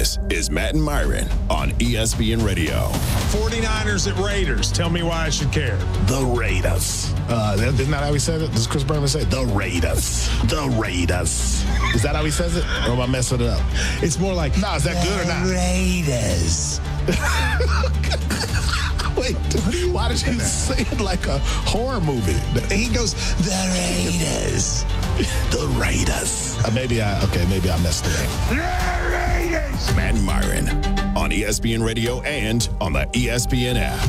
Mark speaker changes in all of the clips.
Speaker 1: This is Matt and Myron on ESPN Radio.
Speaker 2: 49ers at Raiders. Tell me why I should care.
Speaker 3: The Raiders. Isn't that how he said it? Does Chris Berman say it? The Raiders. The Raiders. Is that how he says it? Or am I messing it up?
Speaker 2: It's more like,
Speaker 3: no, is that good or not?
Speaker 4: Raiders.
Speaker 3: Wait, why did you say it like a horror movie?
Speaker 2: he goes,
Speaker 4: The Raiders.
Speaker 3: The Raiders. Maybe I messed it up.
Speaker 2: the Raiders.
Speaker 1: Matt and Myron on ESPN Radio and on the ESPN app.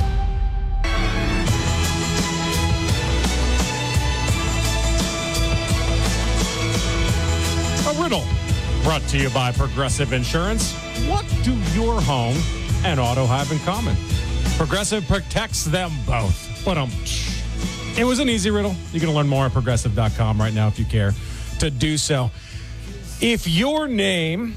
Speaker 5: A riddle brought to you by Progressive Insurance. What do your home and auto have in common? Progressive protects them both. But it was an easy riddle. You can learn more at progressive.com right now if you care to do so. If your name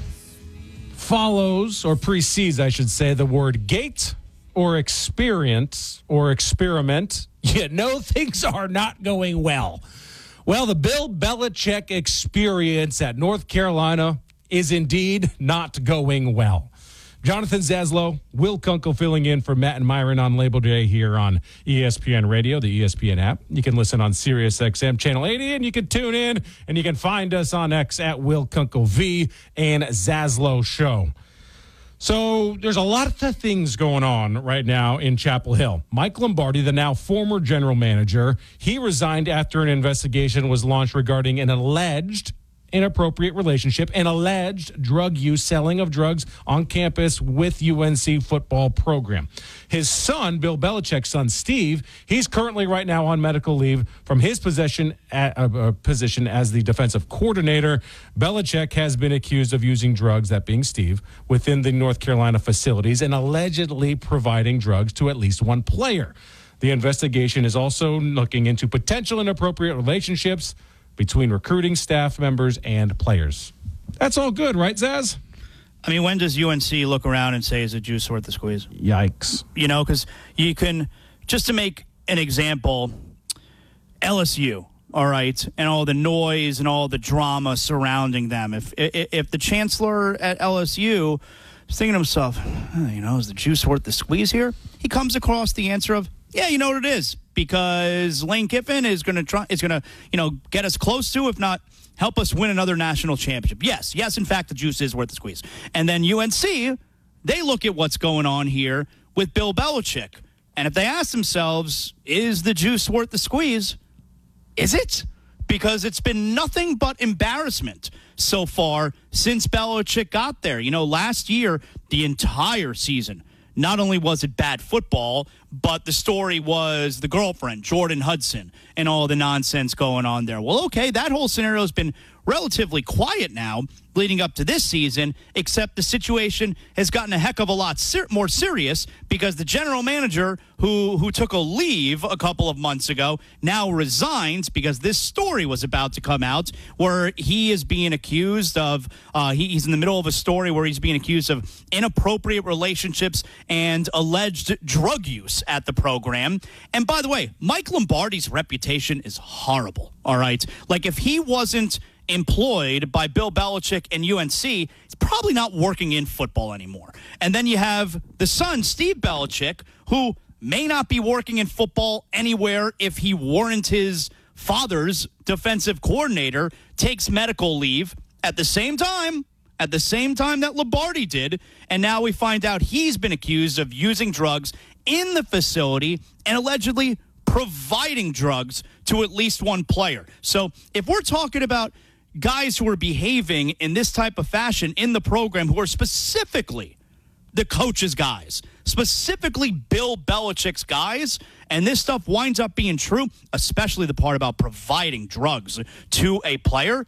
Speaker 5: follows or precedes, I should say, the word gate or experience or experiment, you know things are not going well. Well, the Bill Belichick experience at North Carolina is indeed not going well. Jonathan Zaslow, Will Kunkel filling in for Matt and Myron on Label Day here on ESPN Radio, the ESPN app. You can listen on SiriusXM Channel 80, and you can tune in, and you can find us on X at Will Kunkel V and Zaslow Show. So there's a lot of things going on right now in Chapel Hill. Mike Lombardi, the now former general manager, he resigned after an investigation was launched regarding an alleged inappropriate relationship and alleged drug use, selling of drugs on campus with UNC football program. His son, Bill Belichick's son, Steve, he's currently right now on medical leave from his position as the defensive coordinator. Belichick has been accused of using drugs, that being Steve, within the North Carolina facilities and allegedly providing drugs to at least one player. The investigation is also looking into potential inappropriate relationships between recruiting staff members and players. That's all good, right, Zaz?
Speaker 6: I mean, when does UNC look around and say, is the juice worth the squeeze?
Speaker 5: Yikes.
Speaker 6: You know, because you can, just to make an example, LSU, all right, and all the noise and all the drama surrounding them. If the chancellor at LSU is thinking to himself, is the juice worth the squeeze here? He comes across the answer of, yeah, you know what it is, because Lane Kiffin is going to get us close to, if not help us win another national championship. Yes, in fact, the juice is worth the squeeze. And then UNC, they look at what's going on here with Bill Belichick. And if they ask themselves, is the juice worth the squeeze? Is it? Because it's been nothing but embarrassment so far since Belichick got there. You know, last year, the entire season, not only was it bad football, but the story was the girlfriend, Jordan Hudson, and all the nonsense going on there. Well, okay, that whole scenario has been relatively quiet now leading up to this season, except the situation has gotten a heck of a lot more serious because the general manager who took a leave a couple of months ago now resigns because this story was about to come out where he is being accused of, he's in the middle of a story where he's being accused of inappropriate relationships and alleged drug use at the program. And by the way, Mike Lombardi's reputation is horrible, all right? Like, if he wasn't employed by Bill Belichick and UNC, he's probably not working in football anymore. And then you have the son, Steve Belichick, who may not be working in football anywhere if he weren't his father's defensive coordinator, takes medical leave at the same time that Lombardi did, and now we find out he's been accused of using drugs in the facility and allegedly providing drugs to at least one player. So if we're talking about guys who are behaving in this type of fashion in the program, who are specifically the coach's guys, specifically Bill Belichick's guys, and this stuff winds up being true, especially the part about providing drugs to a player,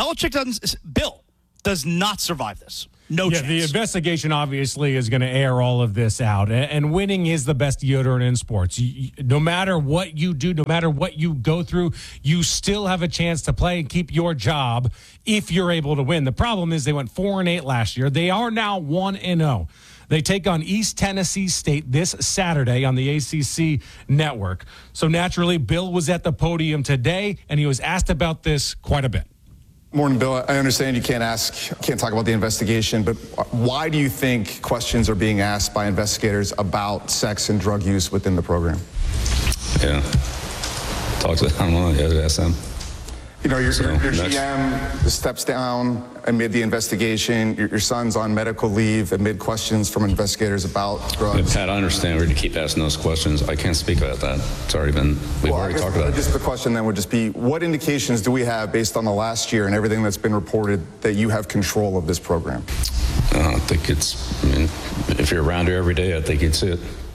Speaker 6: Bill does not survive this. No chance.
Speaker 5: The investigation obviously is going to air all of this out. And winning is the best deodorant in sports. No matter what you do, no matter what you go through, you still have a chance to play and keep your job if you're able to win. The problem is they went 4-8 last year. They are now 1-0. They take on East Tennessee State this Saturday on the ACC network. So naturally, Bill was at the podium today, and he was asked about this quite a bit.
Speaker 7: Morning, Bill. I understand you can't talk about the investigation, but why do you think questions are being asked by investigators about sex and drug use within the program?
Speaker 8: Yeah. Talk to them. I don't know. You have to ask them.
Speaker 7: You know, your GM steps down amid the investigation. Your son's on medical leave amid questions from investigators about drugs.
Speaker 8: Pat, I understand we're going to keep asking those questions. I can't speak about that. It's already been, we've already talked about it.
Speaker 7: Just the question then would just be, what indications do we have based on the last year and everything that's been reported that you have control of this program?
Speaker 8: I think if you're around here every day, I think you'd see it.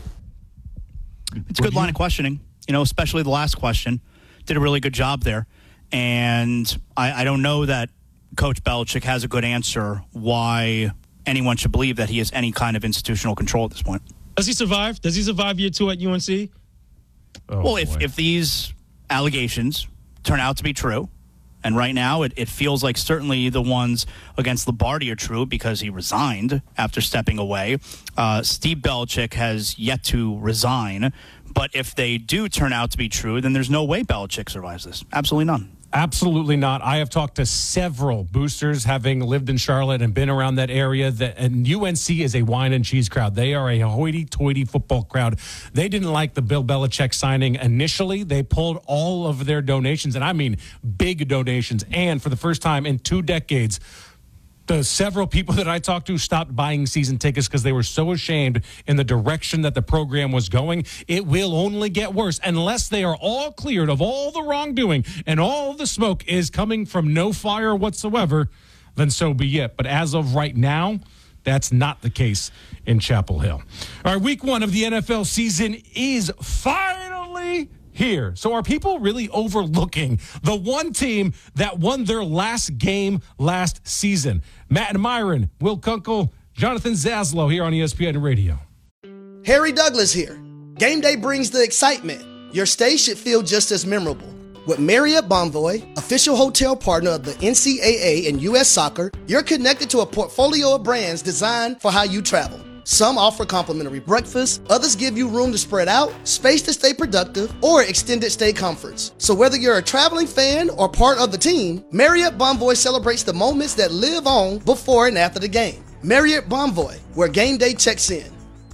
Speaker 6: It's a good line of questioning, especially the last question. Did a really good job there. And I don't know that Coach Belichick has a good answer why anyone should believe that he has any kind of institutional control at this point.
Speaker 9: Does he survive? Does he survive year 2 at UNC?
Speaker 6: Well, if these allegations turn out to be true, and right now it feels like certainly the ones against Lombardi are true because he resigned after stepping away. Steve Belichick has yet to resign. But if they do turn out to be true, then there's no way Belichick survives this. Absolutely none.
Speaker 5: Absolutely not. I have talked to several boosters having lived in Charlotte and been around that area. And UNC is a wine and cheese crowd. They are a hoity-toity football crowd. They didn't like the Bill Belichick signing initially. They pulled all of their donations, and I mean big donations. And for the first time in 2 decades, the several people that I talked to stopped buying season tickets because they were so ashamed in the direction that the program was going. It will only get worse unless they are all cleared of all the wrongdoing and all the smoke is coming from no fire whatsoever, then so be it. But as of right now, that's not the case in Chapel Hill. All right, week 1 of the NFL season is finally here. So are people really overlooking the one team that won their last game last season? Matt and Myron, Will Kunkel, Jonathan Zaslow here on ESPN Radio.
Speaker 10: Harry Douglas here. Game day brings the excitement. Your stay should feel just as memorable. With Marriott Bonvoy, official hotel partner of the NCAA and U.S. Soccer, you're connected to a portfolio of brands designed for how you travel. Some offer complimentary breakfast, others give you room to spread out, space to stay productive, or extended stay comforts. So whether you're a traveling fan or part of the team, Marriott Bonvoy celebrates the moments that live on before and after the game. Marriott Bonvoy, where game day checks in.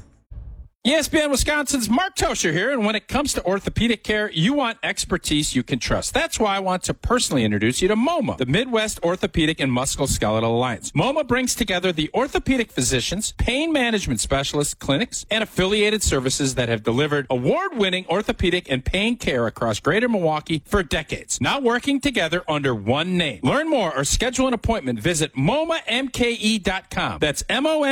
Speaker 11: ESPN Wisconsin's Mark Tosher here, and when it comes to orthopedic care, you want expertise you can trust. That's why I want to personally introduce you to MoMA, the Midwest Orthopedic and Musculoskeletal Alliance. MoMA brings together the orthopedic physicians, pain management specialists, clinics, and affiliated services that have delivered award-winning orthopedic and pain care across Greater Milwaukee for decades. Now working together under one name. Learn more or schedule an appointment. Visit MoMaMKE.com. That's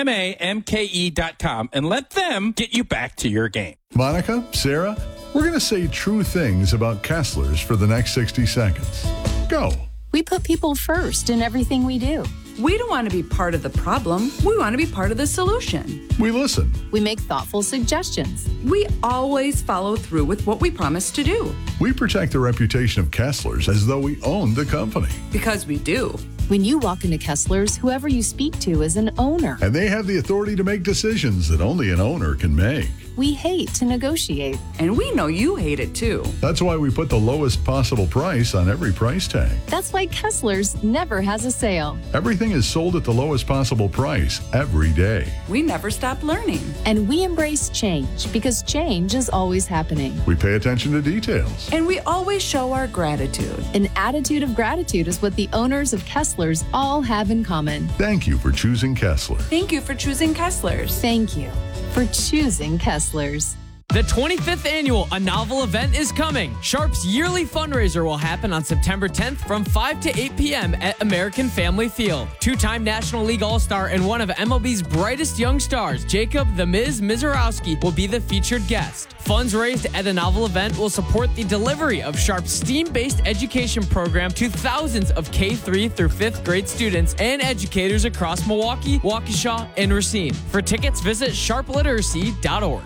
Speaker 11: MoMaMKE.com, and let them get you back to your game.
Speaker 12: Monica, Sarah, we're going to say true things about Kessler's for the next 60 seconds. Go.
Speaker 13: We put people first in everything we do.
Speaker 14: We don't want to be part of the problem. We want to be part of the solution.
Speaker 12: We listen.
Speaker 13: We make thoughtful suggestions.
Speaker 14: We always follow through with what we promise to do.
Speaker 12: We protect the reputation of Kessler's as though we own the company.
Speaker 14: Because we do.
Speaker 13: When you walk into Kessler's, whoever you speak to is an owner.
Speaker 12: And they have the authority to make decisions that only an owner can make.
Speaker 13: We hate to negotiate.
Speaker 14: And we know you hate it too.
Speaker 12: That's why we put the lowest possible price on every price tag.
Speaker 13: That's why Kessler's never has a sale.
Speaker 12: Everything is sold at the lowest possible price every day.
Speaker 14: We never stop learning.
Speaker 13: And we embrace change because change is always happening.
Speaker 12: We pay attention to details.
Speaker 14: And we always show our gratitude.
Speaker 13: An attitude of gratitude is what the owners of Kessler's all have in common.
Speaker 12: Thank you for choosing Kessler.
Speaker 14: Thank you for choosing Kessler's.
Speaker 13: Thank you for choosing Kessler's.
Speaker 15: The 25th annual A Novel event is coming. Sharp's yearly fundraiser will happen on September 10th from 5 to 8 p.m. at American Family Field. Two-time National League All-Star and one of MLB's brightest young stars, Jacob "The Miz" Mizorowski, will be the featured guest. Funds raised at a Novel event will support the delivery of Sharp's STEAM-based education program to thousands of K-3 through 5th grade students and educators across Milwaukee, Waukesha, and Racine. For tickets, visit sharpliteracy.org.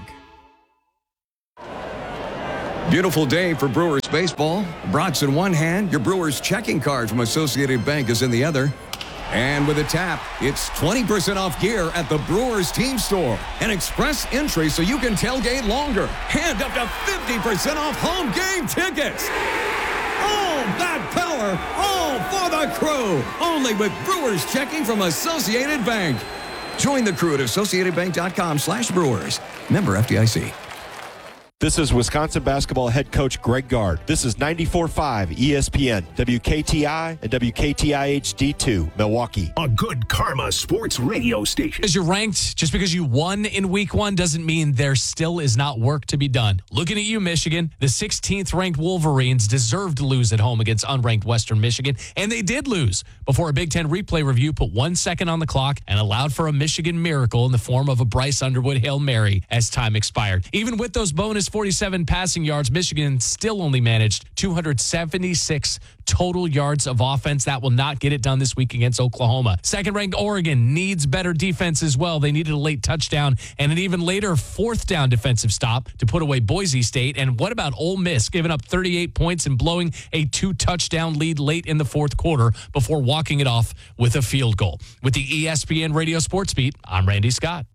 Speaker 16: Beautiful day for Brewers baseball. Brats in one hand, your Brewers checking card from Associated Bank is in the other. And with a tap, it's 20% off gear at the Brewers team store. An express entry so you can tailgate longer. And up to 50% off home game tickets. Oh, that penalty power, all for the crew. Only with Brewers Checking from Associated Bank. Join the crew at AssociatedBank.com/Brewers. Member FDIC.
Speaker 17: This is Wisconsin basketball head coach Greg Gard. This is 94.5 ESPN, WKTI, and WKTI HD2, Milwaukee.
Speaker 18: A good karma sports radio station.
Speaker 19: Because you're ranked, just because you won in week 1 doesn't mean there still is not work to be done. Looking at you, Michigan, the 16th ranked Wolverines deserved to lose at home against unranked Western Michigan, and they did lose before a Big Ten replay review put 1 second on the clock and allowed for a Michigan miracle in the form of a Bryce Underwood Hail Mary as time expired. Even with those bonus 47 passing yards, Michigan still only managed 276 total yards of offense. That will not get it done this week against Oklahoma. Second-ranked Oregon needs better defense as well. They needed a late touchdown and an even later fourth down defensive stop to put away Boise State. And what about Ole Miss giving up 38 points and blowing a 2-touchdown lead late in the fourth quarter before walking it off with a field goal? With the ESPN Radio Sports Beat, I'm Randy Scott.